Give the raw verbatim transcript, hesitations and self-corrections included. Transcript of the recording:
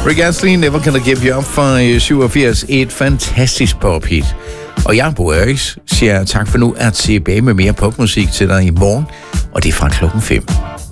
Rick Astley, Never Gonna Give You Up fra syvogfirs. Et fantastisk pophit. Og jeg, Bo Øriks, siger tak for nu, at tilbage med mere popmusik til dig i morgen, og det er fra klokken fem.